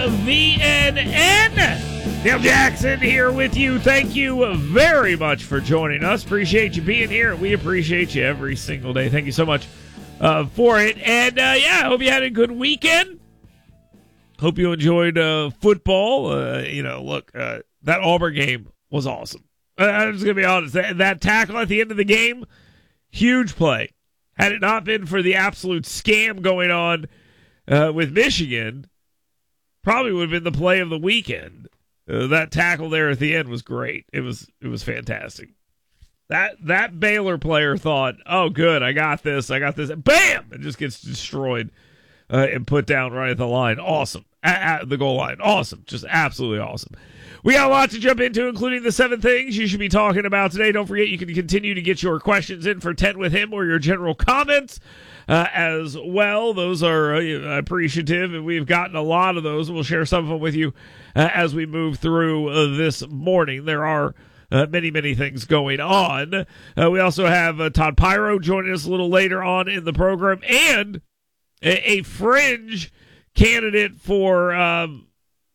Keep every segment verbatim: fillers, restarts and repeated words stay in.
V N N. Dale Jackson here with you. Thank you very much for joining us. Appreciate you being here. We appreciate you every single day. Thank you so much uh, for it. And, uh, yeah, I hope you had a good weekend. Hope you enjoyed uh, football. Uh, you know, look, uh, that Auburn game was awesome. Uh, I'm just going to be honest. That, that tackle at the end of the game, huge play. Had it not been for the absolute scam going on uh, with Michigan, probably would have been the play of the weekend. Uh, that tackle there at the end was great. It was it was fantastic. That that Baylor player thought, oh, good, I got this, I got this. Bam! It just gets destroyed uh, and put down right at the line. Awesome. At, at the goal line. Awesome. Just absolutely awesome. We got a lot to jump into, including the seven things you should be talking about today. Don't forget, you can continue to get your questions in for ten with him or your general comments uh, as well. Those are uh, appreciative, and we've gotten a lot of those. We'll share some of them with you uh, as we move through uh, this morning. There are uh, many, many things going on. Uh, we also have uh, Todd Pyro joining us a little later on in the program, and a, a fringe candidate for um,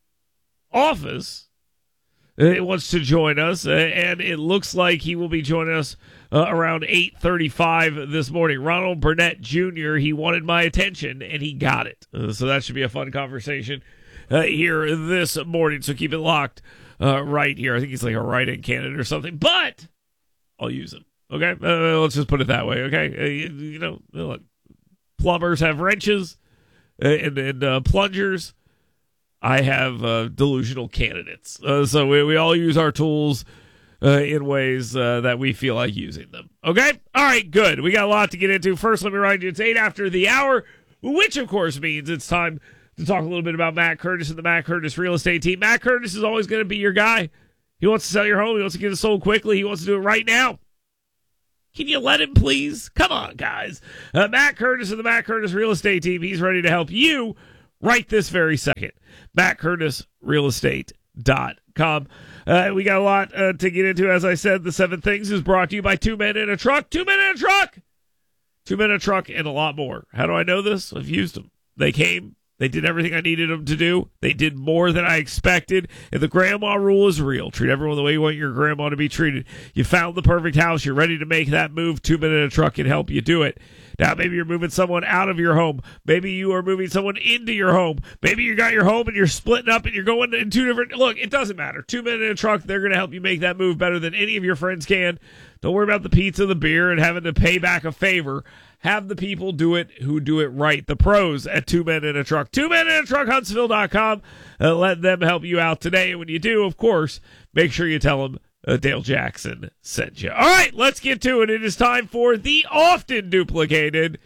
office. It wants to join us, uh, and it looks like he will be joining us uh, around eight thirty-five this morning. Ronald Burnett Junior, he wanted my attention, and he got it. Uh, so that should be a fun conversation uh, here this morning, so keep it locked uh, right here. I think he's like a write-in candidate or something, but I'll use him, okay? Uh, let's just put it that way, okay? Uh, you, you know, look, plumbers have wrenches uh, and, and uh, plungers. I have uh, delusional candidates. Uh, so we, we all use our tools uh, in ways uh, that we feel like using them. Okay? All right, good. We got a lot to get into. First, let me remind you, it's eight after the hour, which, of course, means it's time to talk a little bit about Matt Curtis and the Matt Curtis real estate team. Matt Curtis is always going to be your guy. He wants to sell your home. He wants to get it sold quickly. He wants to do it right now. Can you let him, please? Come on, guys. Uh, Matt Curtis and the Matt Curtis real estate team. He's ready to help you right this very second. Matt Curtis Real Estate dot com. Uh, we got a lot uh, to get into. As I said, the seven things is brought to you by Two Men in a Truck. Two Men in a Truck! Two Men in a Truck and a lot more. How do I know this? I've used them. They came. They did everything I needed them to do. They did more than I expected. And the grandma rule is real. Treat everyone the way you want your grandma to be treated. You found the perfect house. You're ready to make that move. Two Men in a Truck can help you do it. Now, maybe you're moving someone out of your home. Maybe you are moving someone into your home. Maybe you got your home and you're splitting up and you're going in two different... Look, it doesn't matter. Two Men in a Truck, they're going to help you make that move better than any of your friends can. Don't worry about the pizza, the beer, and having to pay back a favor. Have the people do it who do it right. The pros at Two Men in a Truck. Two Men in a Truck, Huntsville dot com. Uh, let them help you out today. And when you do, of course, make sure you tell them uh, Dale Jackson sent you. All right, let's get to it. It is time for the often duplicated,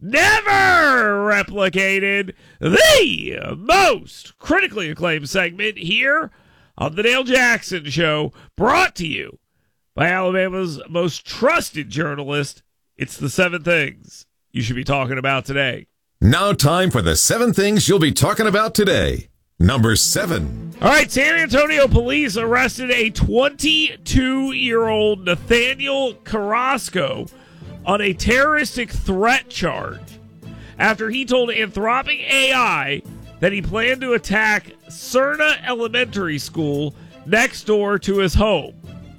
never replicated, the most critically acclaimed segment here on the Dale Jackson Show, brought to you by Alabama's most trusted journalist. It's the seven things you should be talking about today. Now time for the seven things you'll be talking about today. Number seven. All right, San Antonio police arrested a twenty-two-year-old Nathaniel Carrasco on a terroristic threat charge after he told Anthropic A I that he planned to attack Cerna Elementary School next door to his home.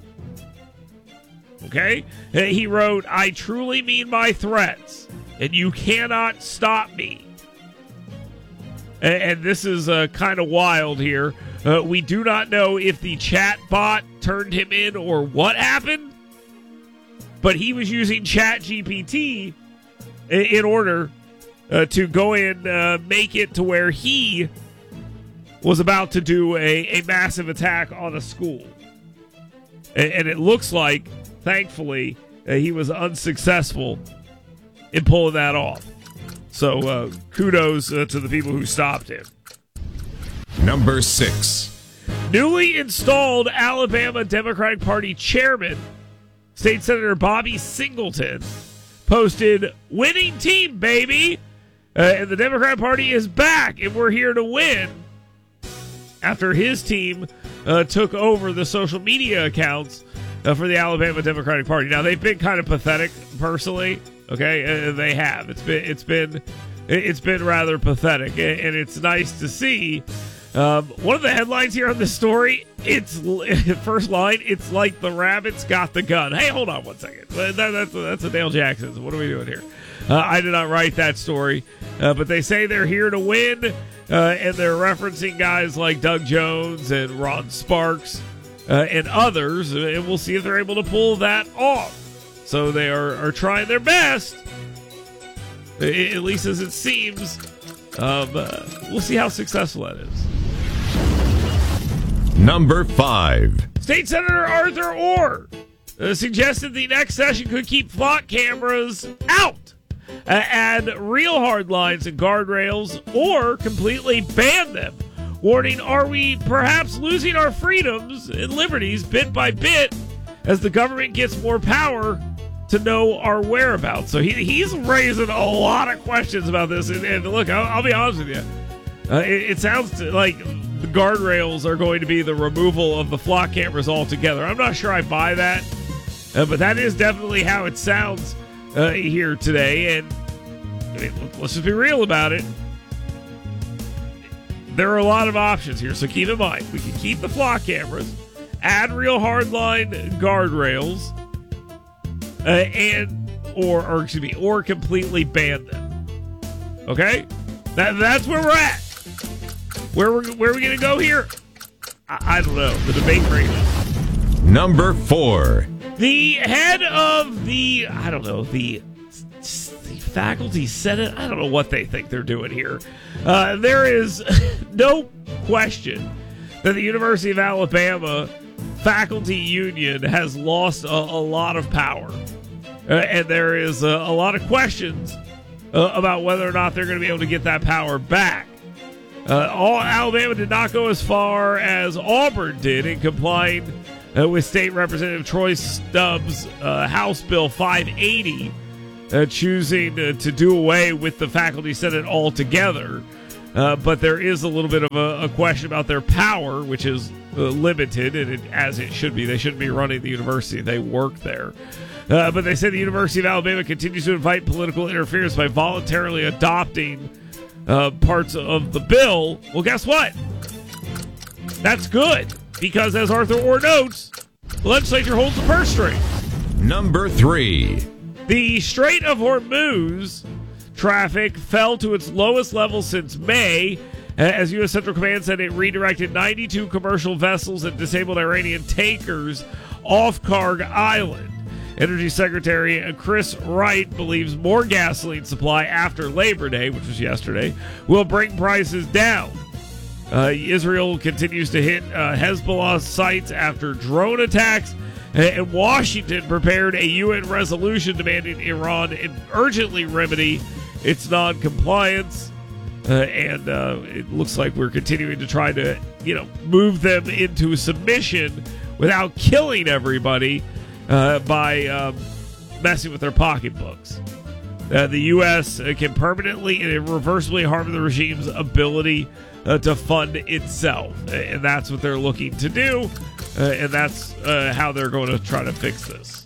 Okay? He wrote, "I truly mean my threats, and you cannot stop me." And, and this is uh, kind of wild here. Uh, we do not know if the chat bot turned him in or what happened, but he was using ChatGPT in, in order uh, to go and uh, make it to where he was about to do a, a massive attack on a school. And, and it looks like, thankfully, uh, he was unsuccessful in pulling that off. So uh, kudos uh, to the people who stopped him. Number six. Newly installed Alabama Democratic Party chairman, State Senator Bobby Singleton, posted, "Winning team, baby!" Uh, and the Democratic Party is back, and we're here to win. After his team uh, took over the social media accounts uh, for the Alabama Democratic Party. Now, they've been kind of pathetic, personally. Okay, uh, they have. It's been it's been it's been rather pathetic, and it's nice to see Um, one of the headlines here on this story, it's first line, it's like the rabbits got the gun. Hey, hold on one second. That, that's, that's a Dale Jackson. What are we doing here? Uh, I did not write that story, uh, but they say they're here to win, uh, and they're referencing guys like Doug Jones and Ron Sparks uh, and others, and we'll see if they're able to pull that off. So they are, are trying their best, at least as it seems. Um, uh, we'll see how successful that is. Number five. State Senator Arthur Orr uh, suggested the next session could keep flock cameras out, uh, add real hard lines and guardrails, or completely ban them. Warning, are we perhaps losing our freedoms and liberties bit by bit as the government gets more power to know our whereabouts? So he, he's raising a lot of questions about this. And, and look, I'll, I'll be honest with you. Uh, it, it sounds to, like the guardrails are going to be the removal of the flock cameras altogether. I'm not sure I buy that, uh, but that is definitely how it sounds uh, here today. And I mean, let's just be real about it. There are a lot of options here, so keep in mind, we can keep the flock cameras, add real hardline guardrails, uh, and or or excuse me, or completely ban them. Okay, that that's where we're at. Where we're where are we gonna go here? I, I don't know. The debate rages. Number four. The head of the I don't know the. the faculty senate, I don't know what they think they're doing here. Uh, there is no question that the University of Alabama faculty union has lost a, a lot of power. Uh, and there is a, a lot of questions uh, about whether or not they're going to be able to get that power back. Uh, all Alabama did not go as far as Auburn did in complying uh, with State Representative Troy Stubbs' uh, House Bill five eighty, Uh, choosing uh, to do away with the faculty senate altogether. Uh, but there is a little bit of a, a question about their power, which is uh, limited, and it, as it should be. They shouldn't be running the university. They work there. Uh, but they say the University of Alabama continues to invite political interference by voluntarily adopting uh, parts of the bill. Well, guess what? That's good, because as Arthur Orr notes, the legislature holds the purse strings. Number three. The Strait of Hormuz traffic fell to its lowest level since May, as U S Central Command said it redirected ninety-two commercial vessels and disabled Iranian tankers off Karg Island. Energy Secretary Chris Wright believes more gasoline supply after Labor Day, which was yesterday, will bring prices down. Uh, Israel continues to hit uh, Hezbollah sites after drone attacks. And Washington prepared a U N resolution demanding Iran urgently remedy its non-compliance. Uh, and uh, it looks like we're continuing to try to, you know, move them into submission without killing everybody uh, by um, messing with their pocketbooks. Uh, the U S can permanently and irreversibly harm the regime's ability uh, to fund itself. And that's what they're looking to do. Uh, and that's uh, how they're going to try to fix this.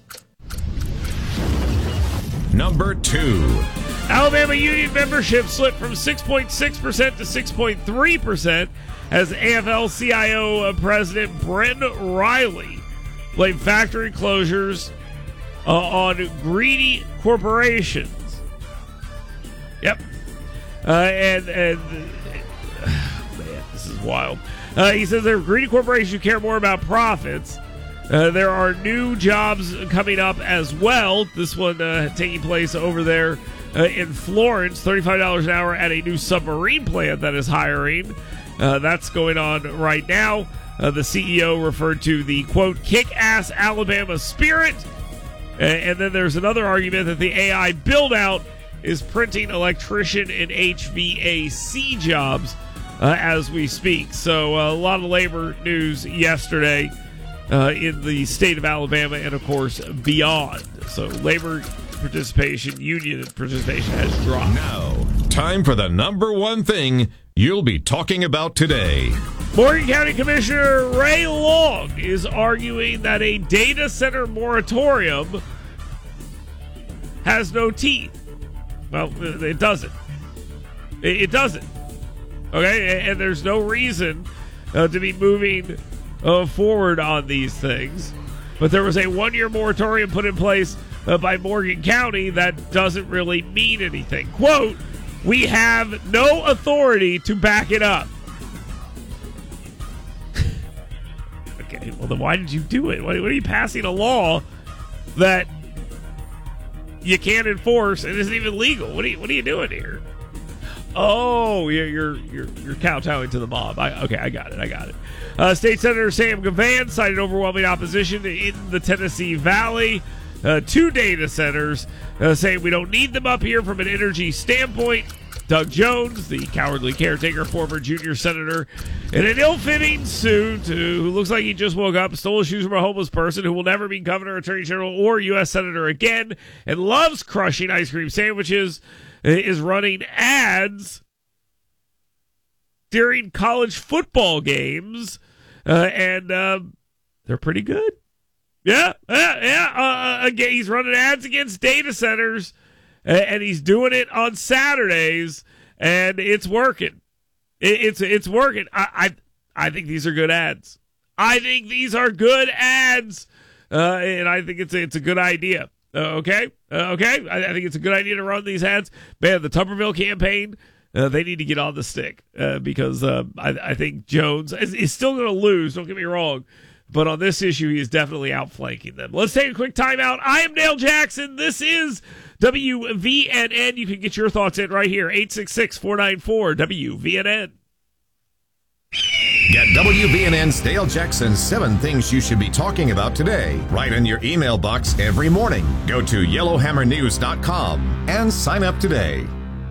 Number two. Alabama union membership slipped from six point six percent to six point three percent as A F L C I O President Bren Riley blamed factory closures uh, on greedy corporations. Yep. Uh, and, and man, this is wild. Uh, he says there are greedy corporations who care more about profits. Uh, there are new jobs coming up as well. This one uh, taking place over there uh, in Florence, thirty-five dollars an hour at a new submarine plant that is hiring. Uh, that's going on right now. Uh, the C E O referred to the, quote, kick-ass Alabama spirit. Uh, and then there's another argument that the A I build-out is printing electrician and H V A C jobs Uh, as we speak. So uh, a lot of labor news yesterday uh, in the state of Alabama and, of course, beyond. So labor participation, union participation has dropped. Now, time for the number one thing you'll be talking about today. Morgan County Commissioner Ray Long is arguing that a data center moratorium has no teeth. Well, it doesn't. It doesn't. Okay, and, and there's no reason uh, to be moving uh, forward on these things. But there was a one-year moratorium put in place uh, by Morgan County that doesn't really mean anything. Quote, we have no authority to back it up. Okay, well then why did you do it? What, what are you passing a law that you can't enforce and isn't even legal? What are you, what are you doing here? Oh, you're you're you're, you're kowtowing to the mob. I, okay, I got it. I got it. Uh, State Senator Sam Gavan cited overwhelming opposition in the Tennessee Valley. Uh, two data centers uh, saying we don't need them up here from an energy standpoint. Doug Jones, the cowardly caretaker, former junior senator, in an ill-fitting suit, uh, who looks like he just woke up, stole shoes from a homeless person who will never be governor, attorney general, or U S senator again, and loves crushing ice cream sandwiches, uh, is running ads during college football games, uh, and uh, they're pretty good. Yeah, yeah, yeah. Uh, again, he's running ads against data centers, and he's doing it on Saturdays, and it's working. It, it's it's working. I, I I think these are good ads. I think these are good ads, uh, and I think it's a, it's a good idea. Uh, okay, uh, okay. I, I think it's a good idea to run these ads. Man, the Tuberville campaign, uh, they need to get on the stick uh, because uh, I, I think Jones is, is still going to lose. Don't get me wrong. But on this issue, he is definitely outflanking them. Let's take a quick timeout. I am Dale Jackson. This is W V N N. You can get your thoughts in right here. eight six six, four nine four, W V N N. Get W V N N's Dale Jackson's seven things you should be talking about today right in your email box every morning. Go to yellowhammer news dot com and sign up today.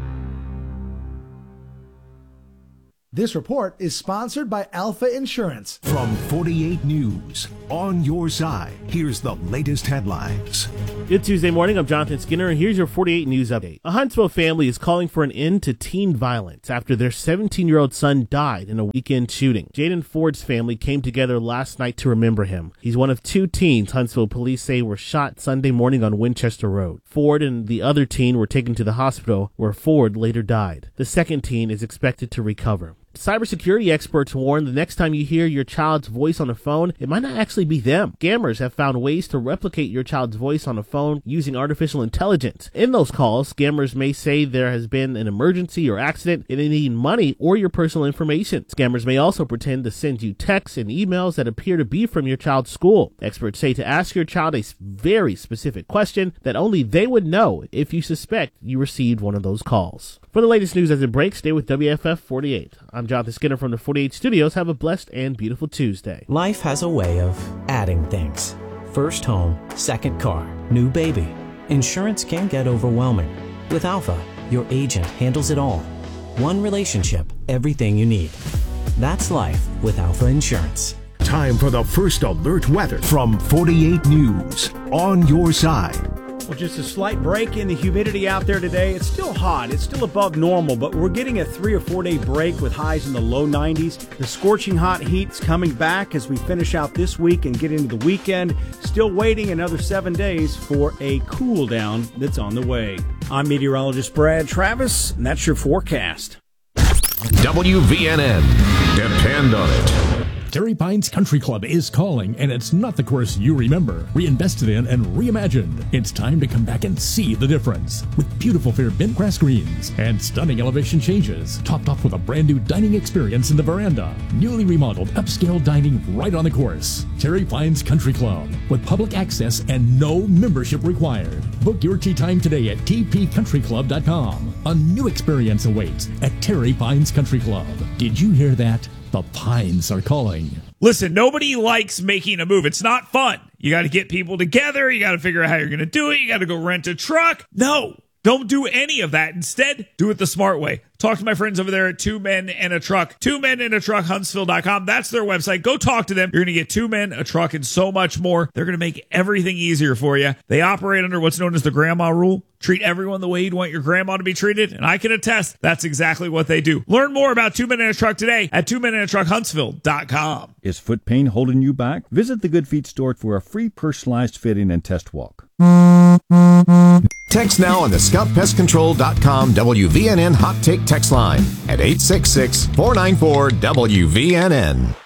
This report is sponsored by Alpha Insurance. From forty-eight News, on your side, here's the latest headlines. Good Tuesday morning, I'm Jonathan Skinner, and here's your forty-eight News update. A Huntsville family is calling for an end to teen violence after their seventeen-year-old son died in a weekend shooting. Jaden Ford's family came together last night to remember him. He's one of two teens Huntsville police say were shot Sunday morning on Winchester Road. Ford and the other teen were taken to the hospital, where Ford later died. The second teen is expected to recover. Cybersecurity experts warn the next time you hear your child's voice on a phone, it might not actually be them. Scammers have found ways to replicate your child's voice on a phone using artificial intelligence. In those calls, scammers may say there has been an emergency or accident and they need money or your personal information. Scammers may also pretend to send you texts and emails that appear to be from your child's school. Experts say to ask your child a very specific question that only they would know if you suspect you received one of those calls. For the latest news as it breaks, stay with W F F forty-eight. I'm Jonathan Skinner from the forty-eight Studios. Have a blessed and beautiful Tuesday. Life has a way of adding things. First home, second car, new baby. Insurance can get overwhelming. With Alpha, your agent handles it all. One relationship, everything you need. That's life with Alpha Insurance. Time for the first alert weather from forty-eight News, on your side. Well, just a slight break in the humidity out there today. It's still hot. It's still above normal, but we're getting a three or four day break with highs in the low nineties. The scorching hot heat's coming back as we finish out this week and get into the weekend. Still waiting another seven days for a cool down that's on the way. I'm meteorologist Brad Travis, and that's your forecast. W V N N. Depend on it. Terry Pines Country Club is calling, and it's not the course you remember. Reinvested in and reimagined. It's time to come back and see the difference. With beautiful fair bent grass greens and stunning elevation changes, topped off with a brand new dining experience in the veranda. Newly remodeled upscale dining right on the course. Terry Pines Country Club, with public access and no membership required. Book your tea time today at t p country club dot com. A new experience awaits at Terry Pines Country Club. Did you hear that? The Pines are calling. Listen, nobody likes making a move. It's not fun. You got to get people together. You got to figure out how you're going to do it. You got to go rent a truck. No, don't do any of that. Instead, do it the smart way. Talk to my friends over there at Two Men and a Truck. Two Men and a Truck, Huntsville dot com. That's their website. Go talk to them. You're going to get two men, a truck, and so much more. They're going to make everything easier for you. They operate under what's known as the grandma rule. Treat everyone the way you'd want your grandma to be treated. And I can attest that's exactly what they do. Learn more about Two Men and a Truck today at Two Men and a Truck Huntsville dot com. Is foot pain holding you back? Visit the Good Feet store for a free personalized fitting and test walk. Text now on the scout pest control dot com W V N N Hot Take text line at eight six six, four nine four, W V N N.